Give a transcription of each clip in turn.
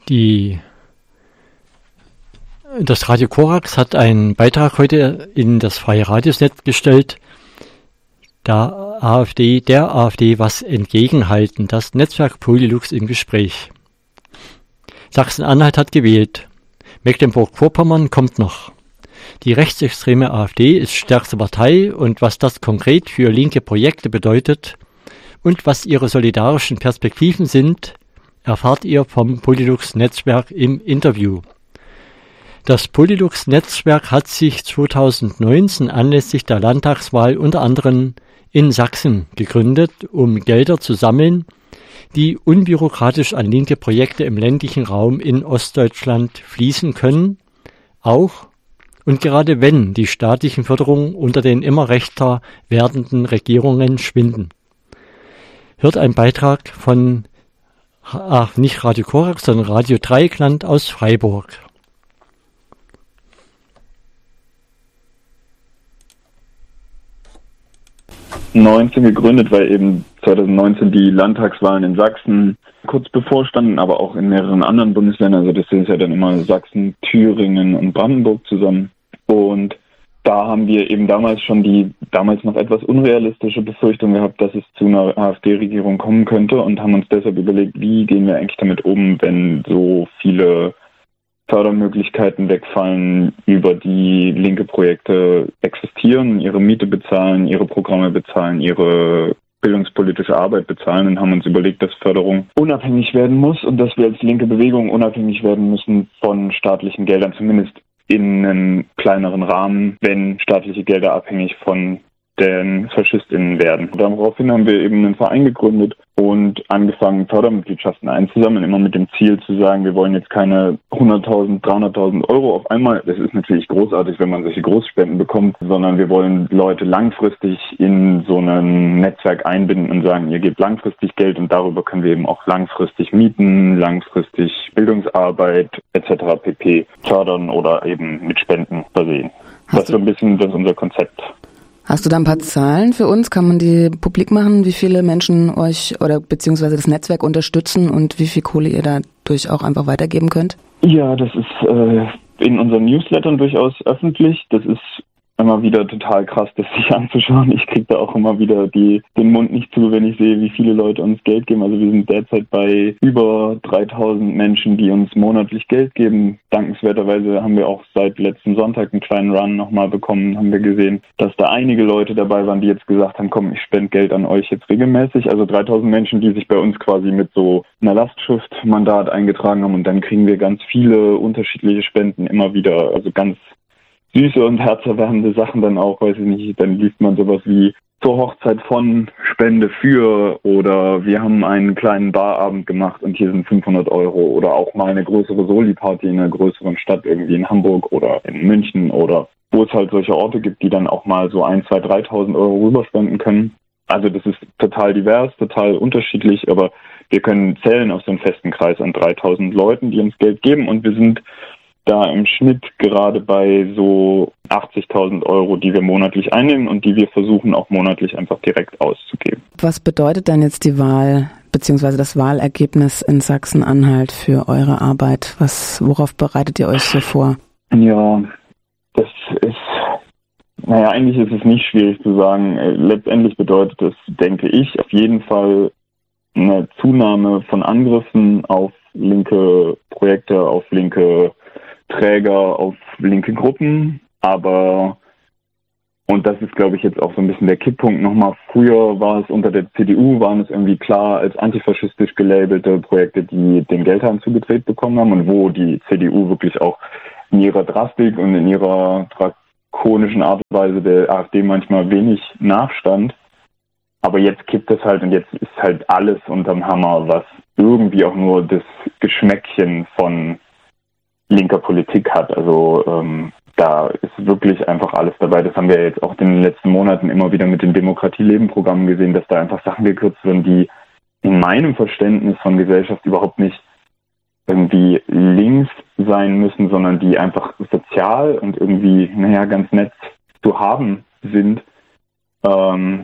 Das Radio Korax hat einen Beitrag heute in das Freie Radiosnetz gestellt, der AfD was entgegenhalten, das Netzwerk Polilux im Gespräch. Sachsen-Anhalt hat gewählt. Mecklenburg-Vorpommern kommt noch. Die rechtsextreme AfD ist stärkste Partei und was das konkret für linke Projekte bedeutet und was ihre solidarischen Perspektiven sind, erfahrt ihr vom Polilux-Netzwerk im Interview. Das Polilux-Netzwerk hat sich 2019 anlässlich der Landtagswahl unter anderem in Sachsen gegründet, um Gelder zu sammeln, die unbürokratisch an linke Projekte im ländlichen Raum in Ostdeutschland fließen können, auch und gerade wenn die staatlichen Förderungen unter den immer rechter werdenden Regierungen schwinden. Hört ein Beitrag von nicht Radio Korax, sondern Radio Dreieckland aus Freiburg. 2019 gegründet, weil eben 2019 die Landtagswahlen in Sachsen kurz bevorstanden, aber auch in mehreren anderen Bundesländern. Also das ist ja dann immer Sachsen, Thüringen und Brandenburg zusammen. Und da haben wir eben damals schon die damals noch etwas unrealistische Befürchtung gehabt, dass es zu einer AfD-Regierung kommen könnte und haben uns deshalb überlegt, wie gehen wir eigentlich damit um, wenn so viele Fördermöglichkeiten wegfallen, über die linke Projekte existieren, ihre Miete bezahlen, ihre Programme bezahlen, ihre bildungspolitische Arbeit bezahlen und haben uns überlegt, dass Förderung unabhängig werden muss und dass wir als linke Bewegung unabhängig werden müssen von staatlichen Geldern, zumindest in einem kleineren Rahmen, wenn staatliche Gelder abhängig von den FaschistInnen werden. Daraufhin haben wir eben einen Verein gegründet und angefangen, Fördermitgliedschaften einzusammeln, immer mit dem Ziel zu sagen, wir wollen jetzt keine 100.000, 300.000 Euro auf einmal. Das ist natürlich großartig, wenn man solche Großspenden bekommt, sondern wir wollen Leute langfristig in so ein Netzwerk einbinden und sagen, ihr gebt langfristig Geld und darüber können wir eben auch langfristig Mieten, langfristig Bildungsarbeit etc. pp. Fördern oder eben mit Spenden versehen. Das ist so ein bisschen das unser Konzept. Hast du da ein paar Zahlen für uns? Kann man die publik machen, wie viele Menschen euch oder beziehungsweise das Netzwerk unterstützen und wie viel Kohle ihr dadurch auch einfach weitergeben könnt? Ja, das ist in unseren Newslettern durchaus öffentlich. Das ist immer wieder total krass, das sich anzuschauen. Ich kriege da auch immer wieder den Mund nicht zu, wenn ich sehe, wie viele Leute uns Geld geben. Also wir sind derzeit bei über 3.000 Menschen, die uns monatlich Geld geben. Dankenswerterweise haben wir auch seit letzten Sonntag einen kleinen Run nochmal bekommen, haben wir gesehen, dass da einige Leute dabei waren, die jetzt gesagt haben, komm, ich spende Geld an euch jetzt regelmäßig. Also 3.000 Menschen, die sich bei uns quasi mit so einer Lastschriftmandat eingetragen haben und dann kriegen wir ganz viele unterschiedliche Spenden immer wieder, also ganz süße und herzerwärmende Sachen dann auch, weiß ich nicht, dann liest man sowas wie zur Hochzeit von, Spende für oder wir haben einen kleinen Barabend gemacht und hier sind 500 Euro oder auch mal eine größere Soli-Party in einer größeren Stadt, irgendwie in Hamburg oder in München oder wo es halt solche Orte gibt, die dann auch mal so 1.000, 2.000, 3.000 Euro rüberspenden können. Also das ist total divers, total unterschiedlich, aber wir können zählen auf so einen festen Kreis an 3.000 Leuten, die uns Geld geben und wir sind da im Schnitt gerade bei so 80.000 Euro, die wir monatlich einnehmen und die wir versuchen auch monatlich einfach direkt auszugeben. Was bedeutet denn jetzt die Wahl bzw. das Wahlergebnis in Sachsen-Anhalt für eure Arbeit? Worauf bereitet ihr euch so vor? Ja, das ist, eigentlich ist es nicht schwierig zu sagen. Letztendlich bedeutet das, denke ich, auf jeden Fall eine Zunahme von Angriffen auf linke Projekte, auf linke Träger, auf linke Gruppen, aber, und das ist, glaube ich, jetzt auch so ein bisschen der Kipppunkt nochmal, früher war es unter der CDU, waren es irgendwie klar als antifaschistisch gelabelte Projekte, die den Geldhahn zugedreht bekommen haben und wo die CDU wirklich auch in ihrer Drastik und in ihrer drakonischen Art und Weise der AfD manchmal wenig nachstand. Aber jetzt kippt es halt und jetzt ist halt alles unterm Hammer, was irgendwie auch nur das Geschmäckchen von linker Politik hat. Also da ist wirklich einfach alles dabei. Das haben wir jetzt auch in den letzten Monaten immer wieder mit den Demokratie-Leben-Programmen gesehen, dass da einfach Sachen gekürzt werden, die in meinem Verständnis von Gesellschaft überhaupt nicht irgendwie links sein müssen, sondern die einfach sozial und irgendwie, ganz nett zu haben sind.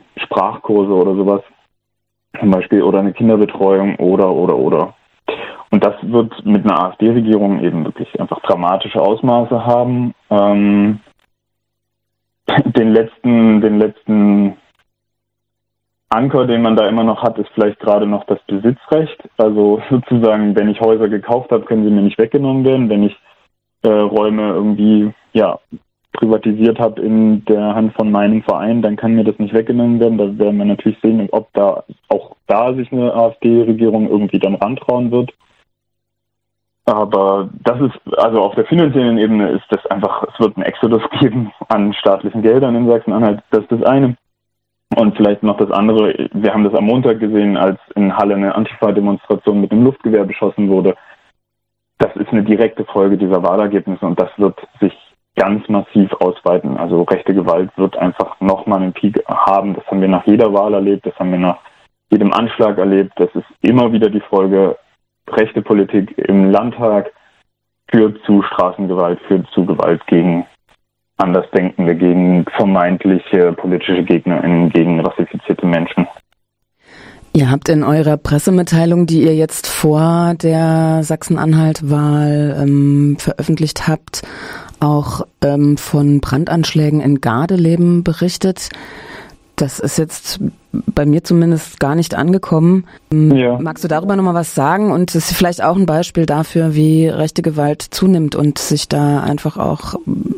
Sprachkurse oder sowas zum Beispiel oder eine Kinderbetreuung oder. Und Und das wird mit einer AfD-Regierung eben wirklich einfach dramatische Ausmaße haben. Den letzten Anker, den man da immer noch hat, ist vielleicht gerade noch das Besitzrecht. Also sozusagen, wenn ich Häuser gekauft habe, können sie mir nicht weggenommen werden. Wenn ich Räume irgendwie privatisiert habe in der Hand von meinem Verein, dann kann mir das nicht weggenommen werden. Da werden wir natürlich sehen, ob da sich eine AfD-Regierung irgendwie dann rantrauen wird. Aber das ist, also auf der finanziellen Ebene ist das einfach, es wird einen Exodus geben an staatlichen Geldern in Sachsen-Anhalt. Das ist das eine. Und vielleicht noch das andere, wir haben das am Montag gesehen, als in Halle eine Antifa-Demonstration mit einem Luftgewehr beschossen wurde. Das ist eine direkte Folge dieser Wahlergebnisse und das wird sich ganz massiv ausweiten. Also rechte Gewalt wird einfach nochmal einen Peak haben. Das haben wir nach jeder Wahl erlebt, das haben wir nach jedem Anschlag erlebt. Das ist immer wieder die Folge, rechte Politik im Landtag führt zu Straßengewalt, führt zu Gewalt gegen Andersdenkende, gegen vermeintliche politische GegnerInnen, gegen rassifizierte Menschen. Ihr habt in eurer Pressemitteilung, die ihr jetzt vor der Sachsen-Anhalt-Wahl veröffentlicht habt, auch von Brandanschlägen in Gardeleben berichtet. Das ist jetzt bei mir zumindest gar nicht angekommen. Ja. Magst du darüber nochmal was sagen? Und das ist vielleicht auch ein Beispiel dafür, wie rechte Gewalt zunimmt und sich da einfach auch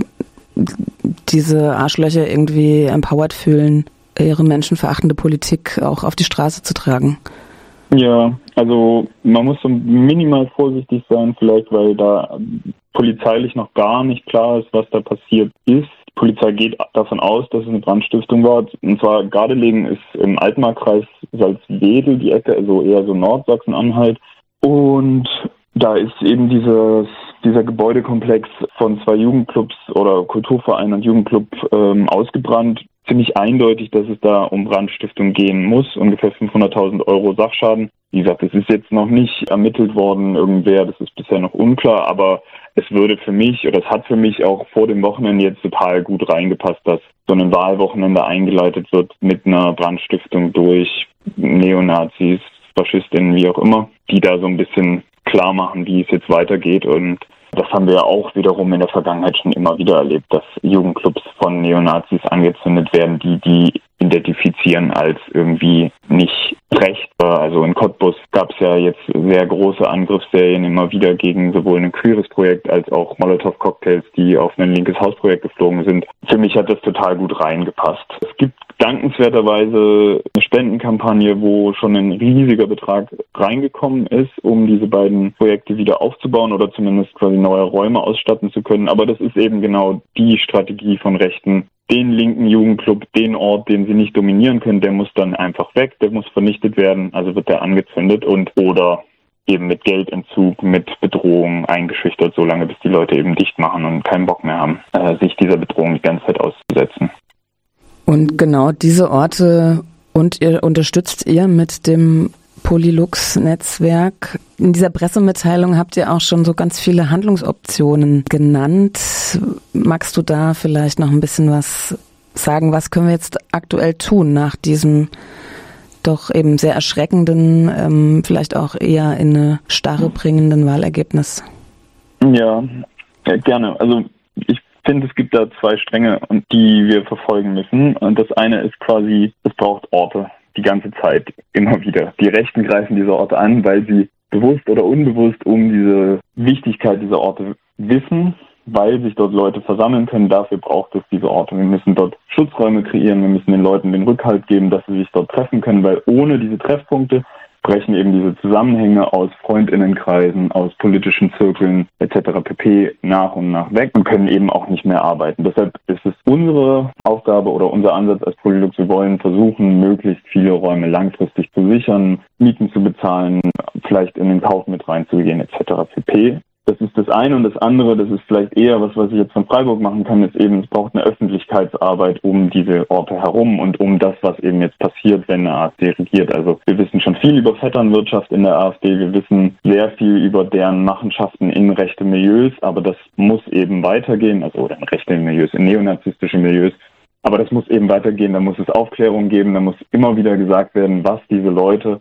diese Arschlöcher irgendwie empowered fühlen, ihre menschenverachtende Politik auch auf die Straße zu tragen. Ja, also man muss so minimal vorsichtig sein vielleicht, weil da polizeilich noch gar nicht klar ist, was da passiert ist. Die Polizei geht davon aus, dass es eine Brandstiftung war. Und zwar Gardelegen ist im Altmarkkreis Salzwedel, die Ecke, also eher so Nordsachsen-Anhalt. Und da ist eben dieser Gebäudekomplex von 2 Jugendclubs oder Kulturverein und Jugendclub ausgebrannt. Ziemlich eindeutig, dass es da um Brandstiftung gehen muss. Ungefähr 500.000 Euro Sachschaden. Wie gesagt, das ist jetzt noch nicht ermittelt worden, irgendwer, das ist bisher noch unklar, aber es würde für mich, oder es hat für mich auch vor dem Wochenende jetzt total gut reingepasst, dass so ein Wahlwochenende eingeleitet wird mit einer Brandstiftung durch Neonazis, Faschistinnen, wie auch immer, die da so ein bisschen klar machen, wie es jetzt weitergeht. Und das haben wir ja auch wiederum in der Vergangenheit schon immer wieder erlebt, dass Jugendclubs von Neonazis angezündet werden, die identifizieren als irgendwie nicht recht. Also in Cottbus gab es ja jetzt sehr große Angriffsserien immer wieder gegen sowohl ein queeres Projekt als auch Molotow-Cocktails, die auf ein linkes Hausprojekt geflogen sind. Für mich hat das total gut reingepasst. Es gibt dankenswerterweise eine Spendenkampagne, wo schon ein riesiger Betrag reingekommen ist, um diese beiden Projekte wieder aufzubauen oder zumindest quasi neue Räume ausstatten zu können. Aber das ist eben genau die Strategie von Rechten. Den linken Jugendclub, den Ort, den sie nicht dominieren können, der muss dann einfach weg, der muss vernichtet werden, also wird der angezündet oder eben mit Geldentzug, mit Bedrohung eingeschüchtert, solange bis die Leute eben dicht machen und keinen Bock mehr haben, sich dieser Bedrohung die ganze Zeit auszusetzen. Und genau diese Orte unterstützt ihr mit dem Polylux-Netzwerk. In dieser Pressemitteilung habt ihr auch schon so ganz viele Handlungsoptionen genannt. Magst du da vielleicht noch ein bisschen was sagen? Was können wir jetzt aktuell tun nach diesem doch eben sehr erschreckenden, vielleicht auch eher in eine Starre bringenden Wahlergebnis? Ja, gerne. Also ich finde, es gibt da 2 Stränge, die wir verfolgen müssen. Und das eine ist quasi, es braucht Orte. Die ganze Zeit, immer wieder. Die Rechten greifen diese Orte an, weil sie bewusst oder unbewusst um diese Wichtigkeit dieser Orte wissen, weil sich dort Leute versammeln können. Dafür braucht es diese Orte. Wir müssen dort Schutzräume kreieren, wir müssen den Leuten den Rückhalt geben, dass sie sich dort treffen können, weil ohne diese Treffpunkte brechen eben diese Zusammenhänge aus Freundinnenkreisen, aus politischen Zirkeln etc. pp. Nach und nach weg und können eben auch nicht mehr arbeiten. Deshalb ist es unsere Aufgabe oder unser Ansatz als Polylux, wir wollen versuchen, möglichst viele Räume langfristig zu sichern, Mieten zu bezahlen, vielleicht in den Kauf mit reinzugehen etc. pp. Das ist das eine und das andere, das ist vielleicht eher was ich jetzt von Freiburg machen kann, ist eben, es braucht eine Öffentlichkeitsarbeit um diese Orte herum und um das, was eben jetzt passiert, wenn eine AfD regiert. Also wir wissen schon viel über Vetternwirtschaft in der AfD, wir wissen sehr viel über deren Machenschaften in rechte Milieus, aber das muss eben weitergehen, oder in rechte Milieus, in neonazistische Milieus. Aber das muss eben weitergehen, da muss es Aufklärung geben, da muss immer wieder gesagt werden, was diese Leute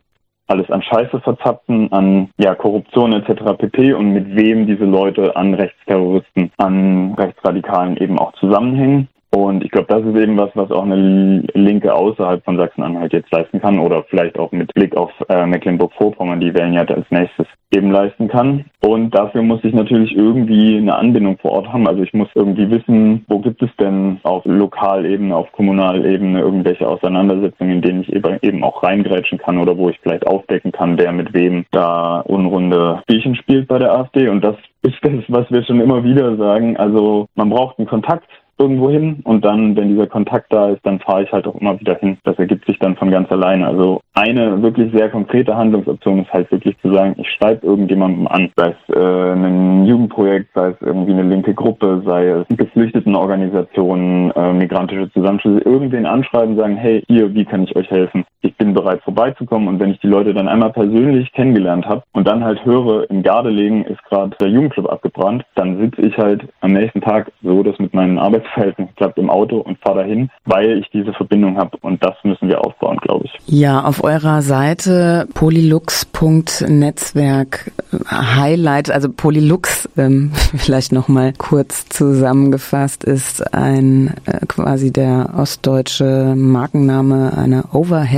alles an Scheiße verzapfen, an Korruption etc. pp. Und mit wem diese Leute an Rechtsterroristen, an Rechtsradikalen eben auch zusammenhängen. Und ich glaube, das ist eben was auch eine Linke außerhalb von Sachsen-Anhalt jetzt leisten kann oder vielleicht auch mit Blick auf Mecklenburg-Vorpommern, die wählen ja als nächstes, eben leisten kann. Und dafür muss ich natürlich irgendwie eine Anbindung vor Ort haben. Also ich muss irgendwie wissen, wo gibt es denn auf Lokalebene, auf Kommunalebene irgendwelche Auseinandersetzungen, in denen ich eben auch reingrätschen kann oder wo ich vielleicht aufdecken kann, wer mit wem da unrunde Spielchen spielt bei der AfD. Und das ist das, was wir schon immer wieder sagen. Also man braucht einen Kontakt irgendwo hin und dann, wenn dieser Kontakt da ist, dann fahre ich halt auch immer wieder hin. Das ergibt sich dann von ganz alleine. Also eine wirklich sehr konkrete Handlungsoption ist halt wirklich zu sagen, ich schreibe irgendjemandem an, sei es ein Jugendprojekt, sei es irgendwie eine linke Gruppe, sei es Geflüchtetenorganisationen, migrantische Zusammenschlüsse, irgendwen anschreiben, sagen, hey, hier, wie kann ich euch helfen? Ich bin bereit vorbeizukommen und wenn ich die Leute dann einmal persönlich kennengelernt habe und dann halt höre, im Gardelegen ist gerade der Jugendclub abgebrannt, dann sitze ich halt am nächsten Tag, so das mit meinen Arbeitsverhältnissen klappt, im Auto und fahre dahin, weil ich diese Verbindung habe und das müssen wir aufbauen, glaube ich. Ja, auf eurer Seite polylux.netzwerk Highlight, also Polylux, vielleicht nochmal kurz zusammengefasst, ist quasi der ostdeutsche Markenname eines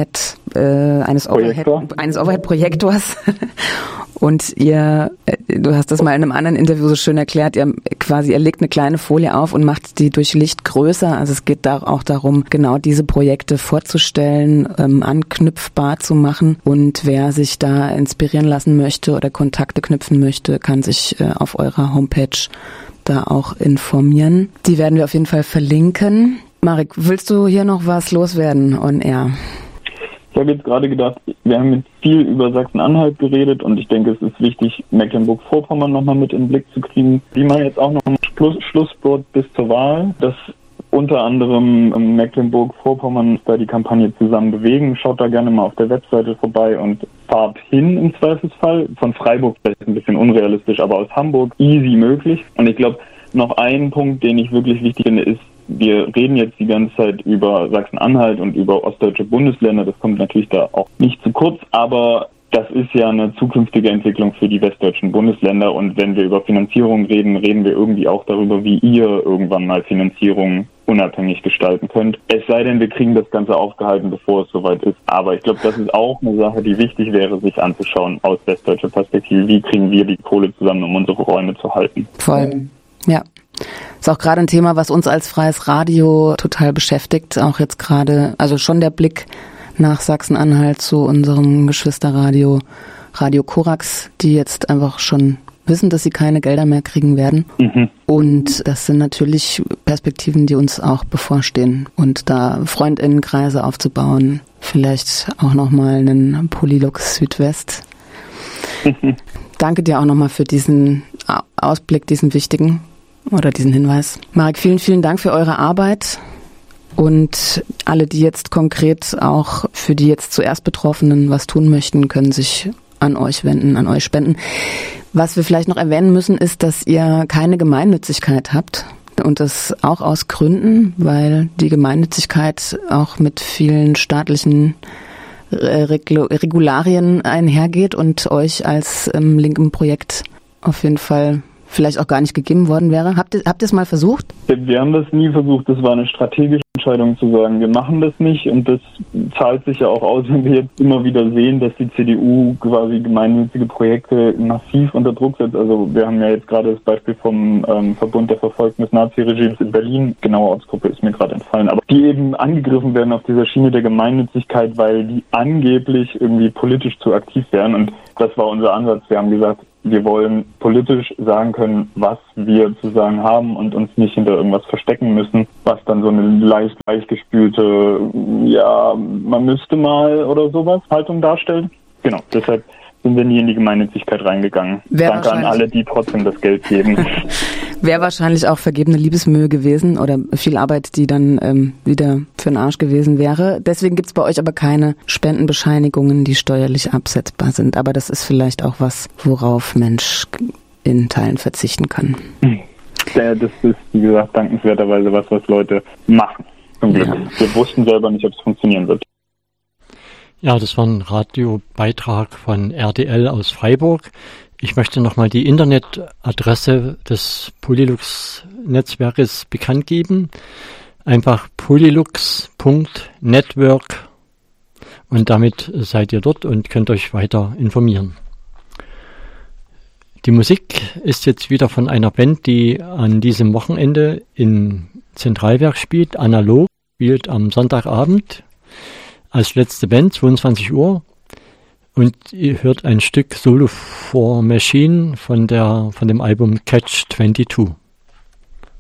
Overhead-Projektors. Und du hast das mal in einem anderen Interview so schön erklärt, ihr legt eine kleine Folie auf und macht die durch Licht größer. Also es geht da auch darum, genau diese Projekte vorzustellen, anknüpfbar zu machen. Und wer sich da inspirieren lassen möchte oder Kontakte knüpfen möchte, kann sich auf eurer Homepage da auch informieren. Die werden wir auf jeden Fall verlinken. Marek, willst du hier noch was loswerden on air? Ich habe jetzt gerade gedacht, wir haben jetzt viel über Sachsen-Anhalt geredet und ich denke, es ist wichtig, Mecklenburg-Vorpommern nochmal mit in den Blick zu kriegen. Die machen jetzt auch noch ein Schlusswort bis zur Wahl, dass unter anderem Mecklenburg-Vorpommern da die Kampagne zusammen bewegen. Schaut da gerne mal auf der Webseite vorbei und fahrt hin im Zweifelsfall. Von Freiburg vielleicht ein bisschen unrealistisch, aber aus Hamburg easy möglich. Und ich glaube, noch ein Punkt, den ich wirklich wichtig finde, ist, wir reden jetzt die ganze Zeit über Sachsen-Anhalt und über ostdeutsche Bundesländer. Das kommt natürlich da auch nicht zu kurz, aber das ist ja eine zukünftige Entwicklung für die westdeutschen Bundesländer. Und wenn wir über Finanzierung reden, reden wir irgendwie auch darüber, wie ihr irgendwann mal Finanzierung unabhängig gestalten könnt. Es sei denn, wir kriegen das Ganze aufgehalten, bevor es soweit ist. Aber ich glaube, das ist auch eine Sache, die wichtig wäre, sich anzuschauen aus westdeutscher Perspektive. Wie kriegen wir die Kohle zusammen, um unsere Räume zu halten? Voll, ja. Ist auch gerade ein Thema, was uns als freies Radio total beschäftigt. Auch jetzt gerade, also schon der Blick nach Sachsen-Anhalt zu unserem Geschwisterradio, Radio Korax, die jetzt einfach schon wissen, dass sie keine Gelder mehr kriegen werden. Mhm. Und das sind natürlich Perspektiven, die uns auch bevorstehen. Und da FreundInnenkreise aufzubauen, vielleicht auch nochmal einen Polylux Südwest. Danke dir auch nochmal für diesen Ausblick, diesen wichtigen. Oder diesen Hinweis. Marek, vielen, vielen Dank für eure Arbeit und alle, die jetzt konkret auch für die jetzt zuerst Betroffenen was tun möchten, können sich an euch wenden, an euch spenden. Was wir vielleicht noch erwähnen müssen, ist, dass ihr keine Gemeinnützigkeit habt und das auch aus Gründen, weil die Gemeinnützigkeit auch mit vielen staatlichen Regularien einhergeht und euch als linkem Projekt auf jeden Fall vielleicht auch gar nicht gegeben worden wäre. Habt ihr es mal versucht? Wir haben das nie versucht. Das war eine strategische Entscheidung zu sagen, wir machen das nicht. Und das zahlt sich ja auch aus, wenn wir jetzt immer wieder sehen, dass die CDU quasi gemeinnützige Projekte massiv unter Druck setzt. Also wir haben ja jetzt gerade das Beispiel vom Verbund der Verfolgten des Naziregimes in Berlin, genaue Ortsgruppe ist mir gerade entfallen, aber die eben angegriffen werden auf dieser Schiene der Gemeinnützigkeit, weil die angeblich irgendwie politisch zu aktiv wären. Und das war unser Ansatz. Wir haben gesagt, wir wollen politisch sagen können, was wir zu sagen haben und uns nicht hinter irgendwas verstecken müssen, was dann so eine leicht gespülte, ja, man müsste mal oder sowas Haltung darstellt. Genau, deshalb sind wir nie in die Gemeinnützigkeit reingegangen. Danke an alle, die trotzdem das Geld geben. Wäre wahrscheinlich auch vergebene Liebesmühe gewesen oder viel Arbeit, die dann wieder für den Arsch gewesen wäre. Deswegen gibt's bei euch aber keine Spendenbescheinigungen, die steuerlich absetzbar sind. Aber das ist vielleicht auch was, worauf Mensch in Teilen verzichten kann. Ja, das ist, wie gesagt, dankenswerterweise was Leute machen. Zum Glück. Ja. Wir wussten selber nicht, ob es funktionieren wird. Ja, das war ein Radiobeitrag von RTL aus Freiburg. Ich möchte nochmal die Internetadresse des Polylux-Netzwerkes bekannt geben. Einfach polylux.network und damit seid ihr dort und könnt euch weiter informieren. Die Musik ist jetzt wieder von einer Band, die an diesem Wochenende in Zentralwerk spielt. Analog spielt am Sonntagabend als letzte Band, 22 Uhr. Und ihr hört ein Stück Solo for Machine von dem Album Catch 22.